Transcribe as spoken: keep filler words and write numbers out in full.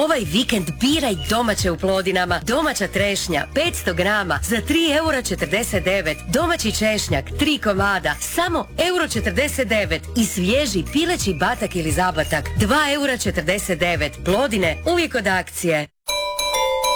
Ovaj vikend biraj domaće u Plodinama. Domaća trešnja petsto grama za tri eura četrdeset devet. Domaći češnjak tri komada samo euro četrdeset devet. I svježi pileći batak ili zabatak dva eura četrdeset devet. Plodine uvijek od akcije.